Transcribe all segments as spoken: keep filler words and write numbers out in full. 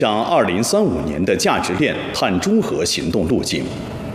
向二零三五年的价值链碳中和行动路径。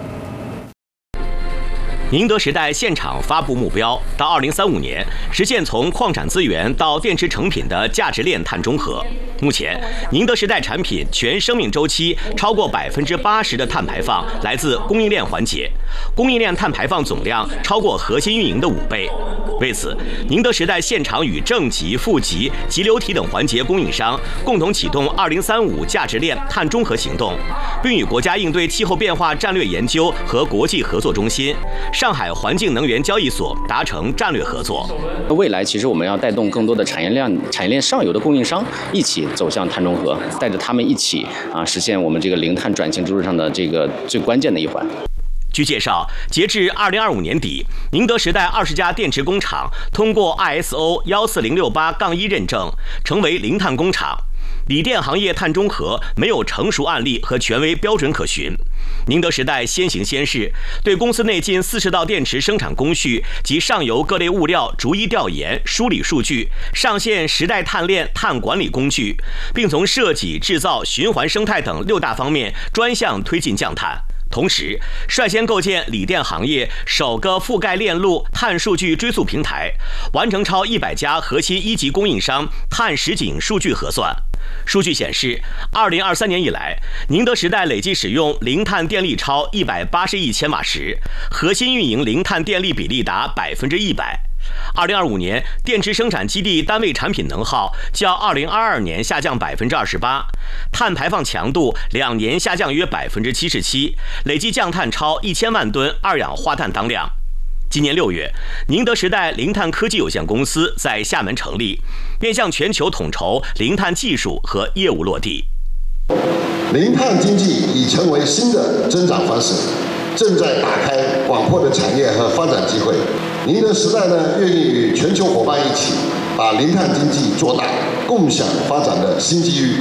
宁德时代现场发布目标，到二零三五年实现从矿产资源到电池成品的价值链碳中和。目前，宁德时代产品全生命周期超过百分之八十的碳排放来自供应链环节，供应链碳排放总量超过核心运营的五倍。为此，宁德时代现场与正极、负极、极流体等环节供应商共同启动二零三五价值链碳中和行动，并与国家应对气候变化战略研究和国际合作中心、上海环境能源交易所达成战略合作。 未来其实我们要带动更多的产业链、产业链上游的供应商一起走向碳中和，带着他们一起啊实现我们这个零碳转型之路上的这个最关键的一环。 据介绍，截至二零二五年底，宁德时代二十家电池工厂通过 I S O 一四零六八杠一认证，成为零碳工厂。锂电行业碳中和没有成熟案例和权威标准可循。宁德时代先行先试，对公司内近四十道电池生产工序及上游各类物料逐一调研、梳理数据，上线时代碳链碳管理工具，并从设计、制造、循环生态等六大方面专项推进降碳。同时，率先构建锂电行业首个覆盖链路碳数据追溯平台，完成超一百家核心一级供应商碳实景数据核算。数据显示，二零二三年以来，宁德时代累计使用零碳电力超一百八十亿千瓦时，核心运营零碳电力比例达百分之一百。二零二五年，电池生产基地单位产品能耗较二零二二年下降百分之二十八，碳排放强度两年下降约百分之七十七，累计降碳超一千万吨二氧化碳当量。今年六月，宁德时代零碳科技有限公司在厦门成立，面向全球统筹零碳技术和业务落地。 零碳经济已成为新的增长方式，正在打开广阔的产业和发展机会。宁德时代呢，愿意与全球伙伴一起，把零碳经济做大，共享发展的新机遇。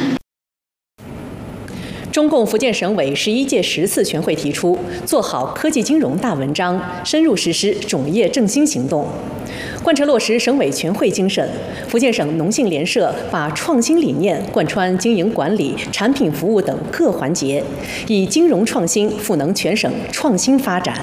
中共福建省委十一届十次全会提出，做好科技金融大文章，深入实施种业振兴行动。贯彻落实省委全会精神，福建省农信联社把创新理念贯穿经营管理、产品服务等各环节，以金融创新赋能全省创新发展。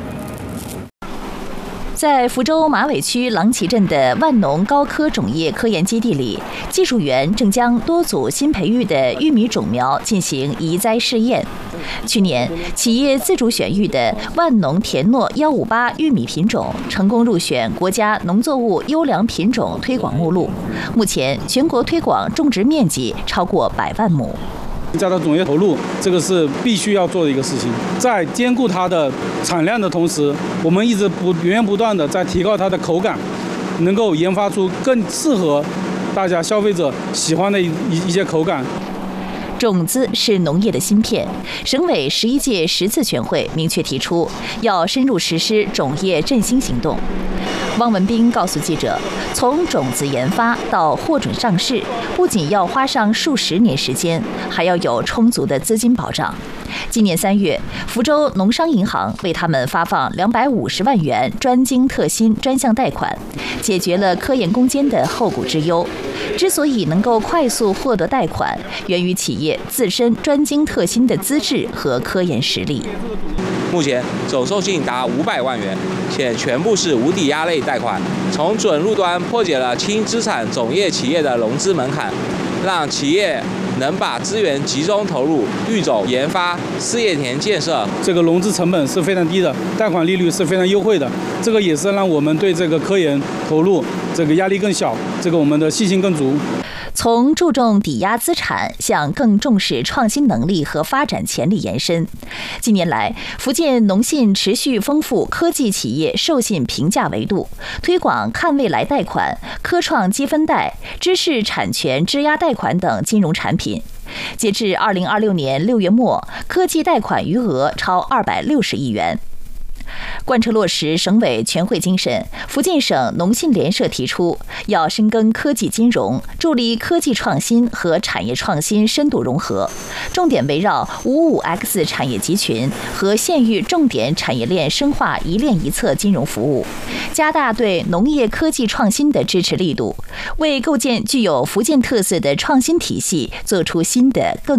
在福州马尾区郎旗镇的万农高科种业科研基地里，技术员正将多组新培育的玉米种苗进行移栽试验。去年，企业自主选育的万农田诺一五八玉米品种成功入选国家农作物优良品种推广目录，目前全国推广种植面积超过百万亩。 加大种业投入，这个是必须要做的一个事情。在兼顾它的产量的同时，我们一直不源源不断的在提高它的口感，能够研发出更适合大家消费者喜欢的一一些口感。 种子是农业的芯片。省委十一届十次全会明确提出，要深入实施种业振兴行动。汪文斌告诉记者，从种子研发到获准上市，不仅要花上数十年时间，还要有充足的资金保障。今年三月，福州农商银行为他们发放两百五十万元专精特新专项贷款，解决了科研攻坚的后顾之忧。之所以能够快速获得贷款，源于企业自身专精特新的资质和科研实力。 目前总授信达五百万元，且全部是无抵押类贷款，从准入端破解了轻资产种业企业的融资门槛，让企业能把资源集中投入育种研发、事业田建设。 这个融资成本是非常低的，贷款利率是非常优惠的，这个也是让我们对这个科研投入这个压力更小，这个我们的信心更足。 从注重抵押资产向更重视创新能力和发展潜力延伸。近年来，福建农信持续丰富科技企业授信评价维度，推广看未来贷款、科创积分贷、知识产权质押贷款等金融产品。截至二零二六年六月末，科技贷款余额超二百六十亿元。贯彻落实省委全会精神，福建省农信联社提出，要深耕科技金融，助力科技创新和产业创新深度融合，重点围绕五五 X 产业集群和县域重点产业链深化一链一策金融服务，加大对农业科技创新的支持力度，为构建具有福建特色的创新体系做出新的更